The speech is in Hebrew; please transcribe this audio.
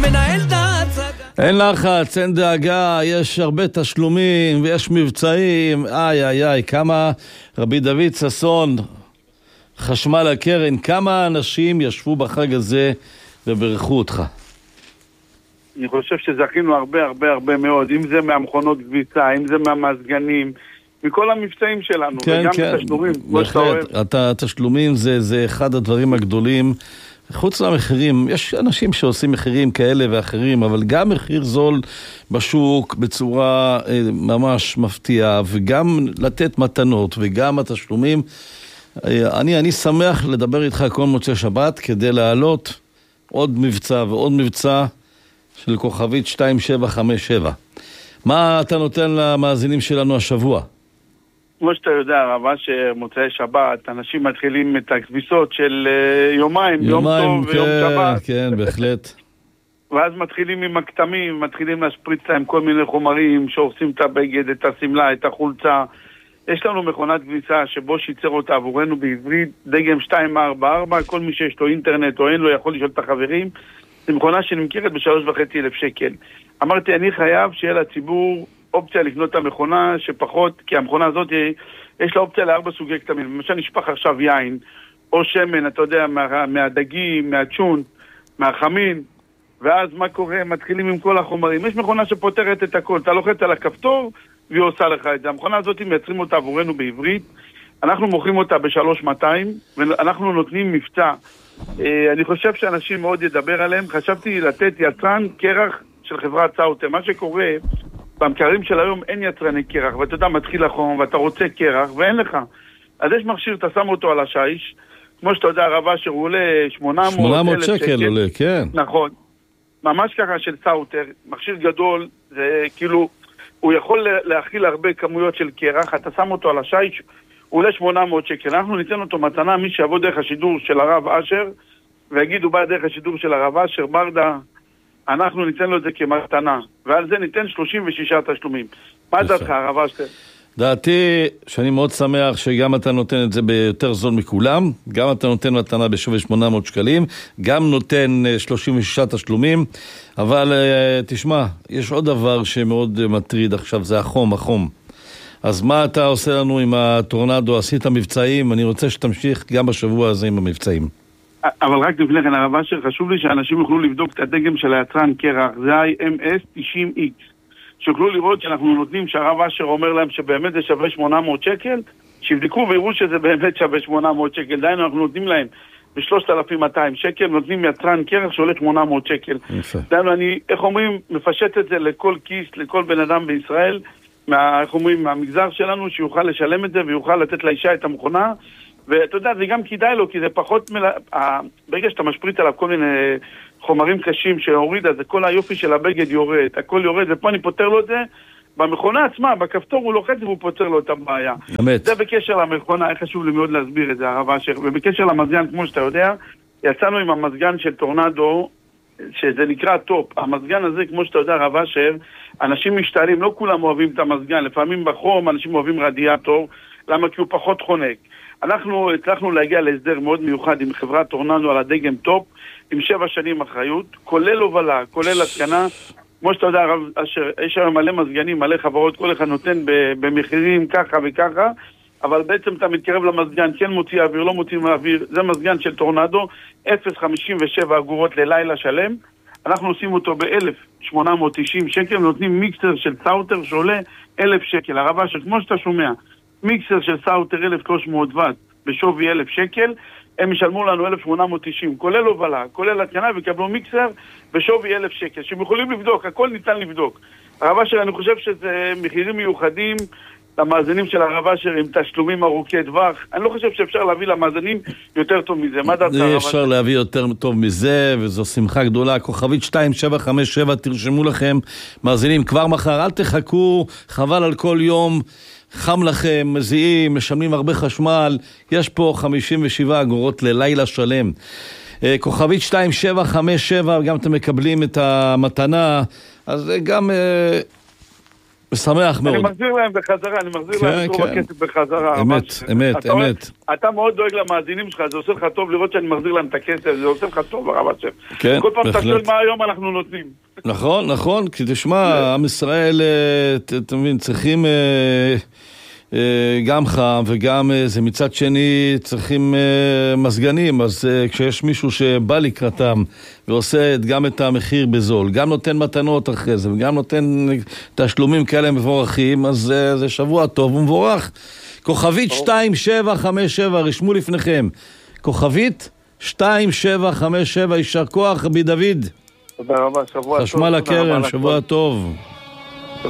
מנהל את ההצגה. אין לחץ, אין דאגה, יש הרבה תשלומים ויש מבצעים. איי, כמה רבי דוד ששון, חשמל הקרן, כמה אנשים ישבו בחג הזה וברכו אותך? אני חושב שזכינו הרבה מאוד, אם זה מהמכונות כביסה, אם זה מהמזגנים, מכל המבצעים שלנו, כן, וגם כן, תשלומים, בהחלט, התשלומים זה אחד הדברים הגדולים. חוץ למחירים, יש אנשים שעושים מחירים כאלה ואחרים, אבל גם מחיר זול בשוק בצורה ממש מפתיעה, וגם לתת מתנות, וגם התשלומים. אני שמח לדבר איתך כל מוצאי שבת, כדי להעלות עוד מבצע ועוד מבצע של כוכבית 2757. מה אתה נותן למאזינים שלנו השבוע? כמו שאתה יודע, הרבה שמוצאי שבת, אנשים מתחילים את הכביסות של יומיים, יום טוב ויום שבת. כן, בהחלט. ואז מתחילים עם הכתמים, מתחילים להשפריץ להם כל מיני חומרים, שהורסים את הבגד, את הסמלה, את החולצה. יש לנו מכונת כביסה שבו שיצר אותה עבורנו בעברית, דגם 244, כל מי שיש לו אינטרנט או אין לו יכול לשאול את החברים. זו מכונה שנמכרת ב3,500 שקל. אמרתי, אני חייב שיהיה לציבור אופציה לקנות את המכונה שפחות, כי המכונה הזאת יש לה אופציה ל4 סוגי כתמים. למשל נשפך עכשיו יין או שמן, אתה יודע, מהדגים, מהצ'ון, מהחמין, ואז מה קורה? מתחילים עם כל החומרים. יש מכונה שפותרת את הכל, אתה לוחץ על הכפתור והיא עושה לך את זה. המכונה הזאת מייצרים אותה עבורנו בעברית, אנחנו מוכרים אותה ב3,200 ואנחנו נותנים מבצע. אני חושב שאנשים מאוד ידבר עליהם. חשבתי לתת יצרן קרח של חברת סאוטר. מה שקורה במקררים של היום אין יצרני קרח, ואתה יודע, מתחיל לחום, ואתה רוצה קרח, ואין לך. אז יש מכשיר, אתה שם אותו על השיש, כמו שאתה יודע, רבה שהוא עולה 800 שקל עולה, כן. נכון. ממש ככה של סאוטר, מכשיר גדול, זה כאילו, הוא יכול להכיל הרבה כמויות של קרח, אתה שם אותו על השיש, הוא עולה 800 שקל. אנחנו ניתן אותו מתנה, מי שיבוא דרך השידור של הרב אשר, ויגיד, הוא בא דרך השידור של הרב אשר, ברדה, אנחנו ניתן לו את זה כמתנה, ועל זה ניתן 36 תשלומים. מה דעתך, הרב אשר? דעתי שאני מאוד שמח שגם אתה נותן את זה ביותר זול מכולם, גם אתה נותן מתנה בשווי 800 שקלים, גם נותן 36 תשלומים, אבל תשמע, יש עוד דבר שמאוד מטריד עכשיו, זה החום. אז מה אתה עושה לנו עם הטורנדו? עשית מבצעים, אני רוצה שתמשיך גם בשבוע הזה עם המבצעים. אבל רק לפני כן, הרב אשר, חשוב לי שאנשים יוכלו לבדוק את הדגם של היצרן קרח, זה IMS 90X, שיוכלו לראות שאנחנו נותנים, שהרב אשר אומר להם שבאמת זה שווה 800 שקל, שיבדקו ויראו שזה באמת שווה 800 שקל, דיינו אנחנו נותנים להם ב3,200 שקל, נותנים יצרן קרח שעולה 800 שקל. דיינו אני, איך אומרים, מפשט את זה לכל כיס, לכל בן אדם בישראל, איך אומרים, מהמגזר שלנו, שיוכל לשלם את זה ויוכל לתת לאישה את המכונה, ואתה יודע, זה גם כדאי לו, כי זה פחות ברגע שאתה משפריץ עליו כל מיני חומרים קשים שהוריד, אז כל היופי של הבגד יורד, הכל יורד, ופה אני פותר לו את זה, במכונה עצמה, בכפתור הוא לוחץ והוא פותר לו את הבעיה. אמת. זה בקשר למכונה, איך חשוב לי מאוד להסביר את זה, הרב אשר, ובקשר למזגן, כמו שאתה יודע, יצאנו עם המזגן של טורנדו, שזה נקרא טופ. המזגן הזה, כמו שאתה יודע, הרב אשר, אנשים משתעלים, לא כולם אוהבים את המזגן, לפעמים בחום אנשים אוהבים רדיאטור, למה? כי הוא פחות חונק. אנחנו הצלחנו להגיע להסדר מאוד מיוחד עם חברת טורנדו על הדגם טופ, עם 7 שנים אחריות, כולל הובלה, כולל התקנה. כמו שאתה יודע, הרב אשר, יש היום מלא מזגנים, מלא חברות, כל אחד נותן במחירים ככה וככה, אבל בעצם אתה מתקרב למזגן, כן מוציא אוויר, לא מוציא אוויר, זה מזגן של טורנדו, 0.57 אגורות ללילה שלם, אנחנו עושים אותו ב-1,890 שקל, ונותנים מיקסר של סאוטר שעולה 1,000 שקל. הרב אשר, כמו שאתה שומע, מיקסר של סאוטר 1,300 וואט בשווי 1,000 שקל, הם ישלמו לנו 1,890, כולל הובלה, כולל התקנה, ויקבלו מיקסר בשווי 1,000 שקל, שהם יכולים לבדוק, הכל ניתן לבדוק. הרב אשר, אני חושב שזה מחירים מיוחדים למאזינים של הרב אשר עם תשלומים ארוכי טווח. אני לא חושב שאפשר להביא למאזינים יותר טוב מזה. מה דעתך, הרב אשר? אפשר להביא יותר טוב מזה, וזו שמחה גדולה. כוכבית 2757, תרשמו לכם, מאזינים, כבר מחר, אל תחכו, חבל על כל יום. חם לכם, מזיעים, משלמים הרבה חשמל, יש פה 57 אגורות ללילה שלם. כוכבית 2757, גם אתם מקבלים את המתנה, אז גם משמח מאוד. אני מחזיר להם בחזרה, אני מחזיר להם את רוב הכסף בחזרה. אמת. אתה מאוד דואג למאזינים שלך, זה עושה לך טוב לראות שאני מחזיר להם את הכסף, זה עושה לך טוב הרב אשר. כן, כל פעם אתה שואל מה היום אנחנו נותנים. נכון, כי תשמע, עם ישראל, אתה מבין, צריכים גם חם וגם זה מצד שני צריכים מזגנים, אז כשיש מישהו שבא לקראתם ועושה גם את המחיר בזול, גם נותן מתנות אחרי זה וגם נותן תשלומים כאלה מבורכים, אז זה שבוע טוב ומבורך. כוכבית 2757, רשמו לפניכם, כוכבית 2757, יישר כוח רבי דוד. תודה רבה, שבוע טוב. חשמל הקרן, שבוע טוב.